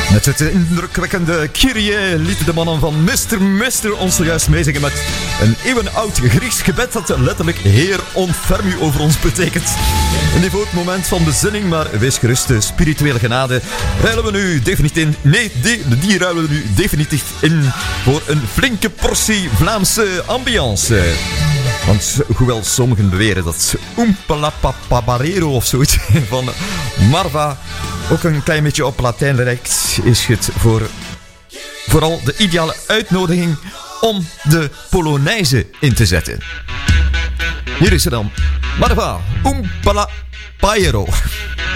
Met het indrukwekkende Kyrie lieten de mannen van Mr. ons zojuist meezingen met een eeuwenoud Grieks gebed dat letterlijk Heer ontferm u over ons betekent. Een devoot moment van bezinning, maar wees gerust, de spirituele genade ruilen we nu definitief in. Nee, die ruilen we nu definitief in voor een flinke portie Vlaamse ambiance. Want hoewel sommigen beweren dat Oempalapaparero of zoiets van Marva ook een klein beetje op Latijn lijkt, is het vooral de ideale uitnodiging om de Polonaise in te zetten. Hier is ze dan. Marva, Oempalapaparero.